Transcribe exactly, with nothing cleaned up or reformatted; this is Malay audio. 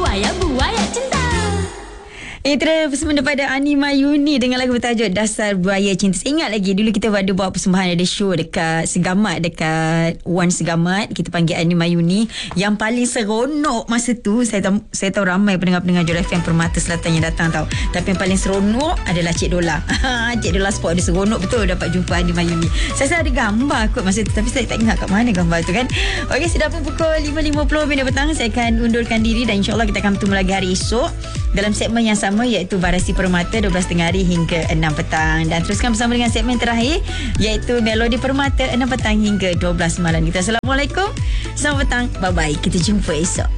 Buaya-buaya cinta. Itu persembahan daripada Ani Mayuni dengan lagu bertajuk Dasar Buaya Cinta. Saya ingat lagi dulu kita ada buat persembahan, ada show dekat Segamat, dekat One Segamat. Kita panggil Ani Mayuni. Yang paling seronok masa tu, saya tahu, saya tahu ramai pendengar-pendengar Joy F M Permata Selatan yang datang tahu. Tapi yang paling seronok adalah Cik Dola. Cik Dola Sport dia seronok betul dapat jumpa Ani Mayuni. Saya rasa ada gambar kot masa tu, tapi saya tak ingat kat mana gambar tu kan. Okey, sudah pun pukul lima lima puluh minit petang. Saya akan undurkan diri dan insyaAllah kita akan bertemu lagi hari esok dalam segmen yang sama, iaitu Barasi Permata dua belas tiga puluh hari hingga enam petang. Dan teruskan bersama dengan segmen terakhir, iaitu Melodi Permata enam petang hingga dua belas malam. Kita Assalamualaikum, selamat petang, bye bye, kita jumpa esok.